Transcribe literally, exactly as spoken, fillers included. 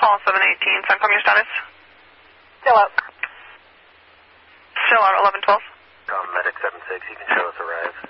Hall seven eighteen, Suncom, your status? Still out. Still out, eleven twelve. Um, Medic seven six, you can show us arrive.